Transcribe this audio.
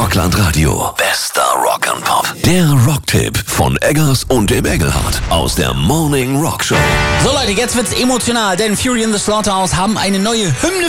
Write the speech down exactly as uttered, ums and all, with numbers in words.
Rockland Radio. Bester Rock'n'Pop. Der Rocktipp von Eggers und dem Engelhardt aus der Morning Rock Show. So Leute, jetzt wird's emotional, denn Fury in the Slaughterhouse haben eine neue Hymne